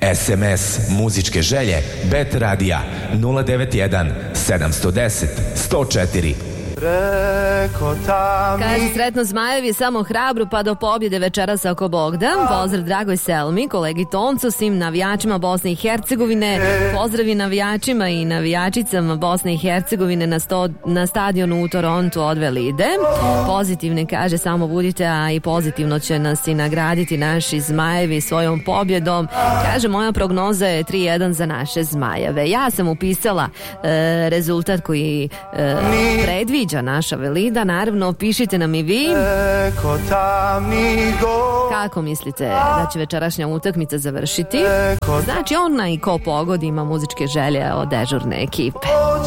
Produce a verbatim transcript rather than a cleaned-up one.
S M S muzičke želje Bet Radija nula devet jedan sedam jedan nula sto četiri. Kaže sretno zmajevi, samo hrabro pa do pobjede večeras ako Bog da. Pozdrav dragoj Selmi, kolegi Toncu, svim navijačima Bosne i Hercegovine. Pozdravi navijačima i navijačicama Bosne i Hercegovine na, sto, na stadionu u Torontu odveli ide. Pozitivne kaže samo budite, a i pozitivno će nas i nagraditi naši zmajevi svojom pobjedom. Kaže moja prognoza je tri jedan za naše zmajeve. Ja sam upisala e, rezultat koji e, predviđa naša Velida, naravno pišite nam i vi kako mislite da će večerašnja utakmica završiti. Znači onaj ko pogodi ima muzičke želje od dežurne ekipe.